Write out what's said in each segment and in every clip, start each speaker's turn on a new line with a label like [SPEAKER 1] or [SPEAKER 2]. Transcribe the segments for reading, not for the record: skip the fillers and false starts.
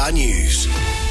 [SPEAKER 1] Star News.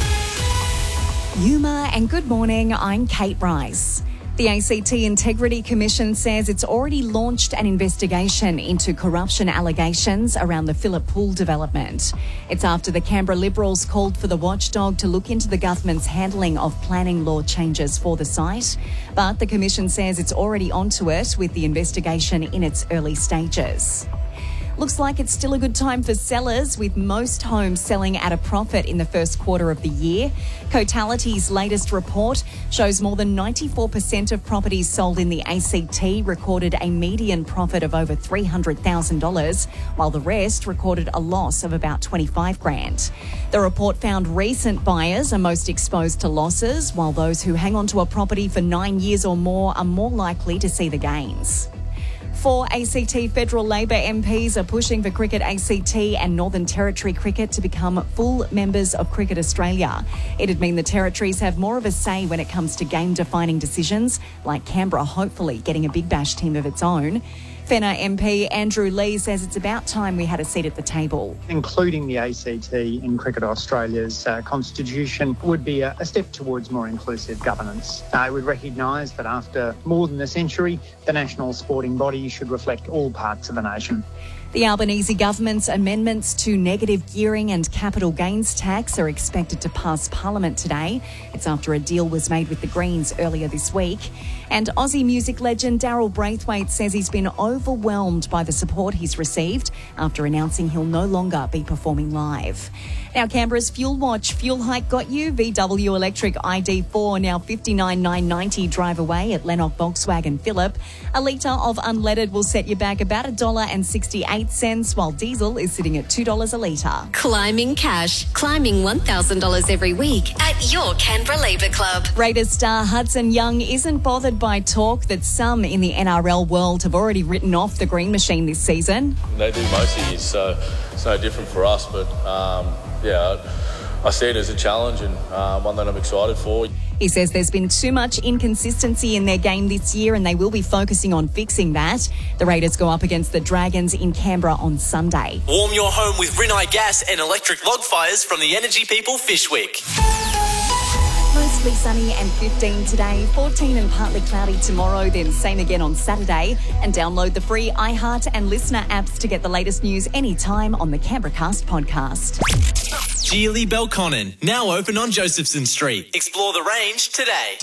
[SPEAKER 2] Yuma and good morning, I'm Kate Rice. The ACT Integrity Commission says it's already launched an investigation into corruption allegations around the Phillip Pool development. It's after the Canberra Liberals called for the watchdog to look into the government's handling of planning law changes for the site. But the Commission says it's already onto it with the investigation in its early stages. Looks like it's still a good time for sellers, with most homes selling at a profit in the first quarter of the year. Cotality's latest report shows more than 94% of properties sold in the ACT recorded a median profit of over $300,000, while the rest recorded a loss of about $25,000. The report found recent buyers are most exposed to losses, while those who hang on to a property for 9 years or more are more likely to see the gains. 4 ACT federal Labor MPs are pushing for Cricket ACT and Northern Territory Cricket to become full members of Cricket Australia. It'd mean the territories have more of a say when it comes to game-defining decisions, like Canberra hopefully getting a Big Bash team of its own. Fenner MP Andrew Lee says it's about time we had a seat at the table.
[SPEAKER 3] Including the ACT in Cricket Australia's constitution would be a step towards more inclusive governance. I would recognise that after more than a century, the national sporting body should reflect all parts of the nation.
[SPEAKER 2] The Albanese government's amendments to negative gearing and capital gains tax are expected to pass Parliament today. It's after a deal was made with the Greens earlier this week. And Aussie music legend Daryl Braithwaite says he's been overwhelmed by the support he's received after announcing he'll no longer be performing live. Now, Canberra's Fuel Watch fuel hike got you. VW Electric ID4 now $59,990 drive away at Lennox Volkswagen Phillip. A litre of unleaded will set you back about $1.68, while diesel is sitting at $2 a litre.
[SPEAKER 4] Climbing cash. Climbing $1,000 every week at your Canberra Labour Club.
[SPEAKER 2] Raiders star Hudson Young isn't bothered by talk that some in the NRL world have already written off the green machine this season.
[SPEAKER 5] They do most years, so it's no different for us, but I see it as a challenge and one that I'm excited for.
[SPEAKER 2] He says there's been too much inconsistency in their game this year and they will be focusing on fixing that. The Raiders go up against the Dragons in Canberra on Sunday.
[SPEAKER 6] Warm your home with Rinnai gas and electric log fires from the Energy People Fish Week.
[SPEAKER 2] Mostly sunny and 15 today, 14 and partly cloudy tomorrow, then same again on Saturday. And download the free iHeart and Listener apps to get the latest news anytime on the Canberra Cast podcast.
[SPEAKER 6] Geely Belconnen, now open on Josephson Street. Explore the range today.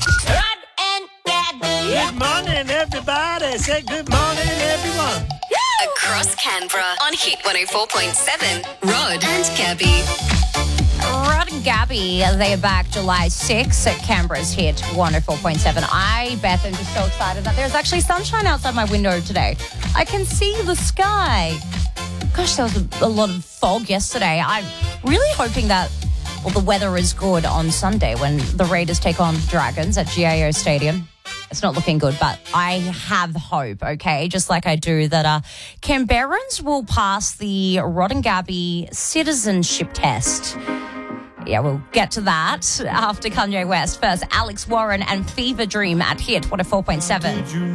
[SPEAKER 7] Good morning, everybody. Say good morning, everyone.
[SPEAKER 4] Across Canberra on Hit 104.7. Rod and Gabby.
[SPEAKER 8] Rod and Gabby, they are back July 6th at Canberra's Hit 104.7. Beth, am just so excited that there's actually sunshine outside my window today. I can see the sky. Gosh, there was a lot of fog yesterday. I'm really hoping that the weather is good on Sunday when the Raiders take on the Dragons at GIO Stadium. It's not looking good, but I have hope, okay? Just like I do that Canberrans will pass the Rod and Gabby citizenship test. Yeah, we'll get to that after Kanye West. First, Alex Warren and Fever Dream at Hit 104.7.